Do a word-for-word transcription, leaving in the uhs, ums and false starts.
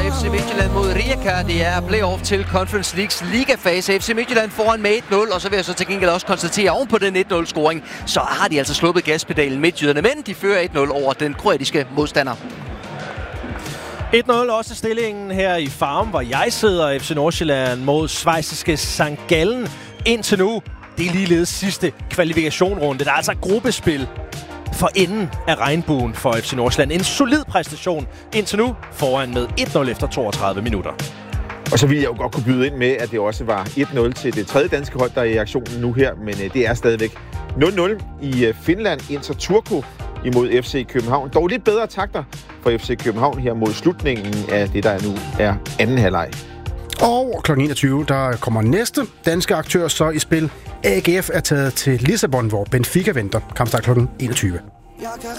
F C Midtjylland mod Rijeka. Det er playoff til Conference Leagues ligafase. F C Midtjylland foran med et nul, og så vil jeg så til gengæld også konstatere, oven på den et nul-scoring, så har de altså sluppet gaspedalen midtjyderne, men de fører et nul over den kroatiske modstander. et nul også stillingen her i Farum, hvor jeg sidder. F C Nordsjælland mod schweiziske Sankt Gallen. Indtil nu, det er ligeledes sidste kvalifikationrunde. Der er altså gruppespil for enden af regnbuen for F C Nordsjælland. En solid præstation indtil nu, foran med et nul efter toogtredive minutter. Og så ville jeg jo godt kunne byde ind med, at det også var et nul til det tredje danske hold, der er i aktionen nu her. Men øh, det er stadigvæk nul nul i øh, Finland. Inter Turku imod F C København. Dog lidt bedre takter for F C København her mod slutningen af det, der nu er anden halvleg. Og klokken enogtyve, der kommer næste danske aktør så i spil. A G F er taget til Lissabon, hvor Benfica venter. Kampstart klokken enogtyve.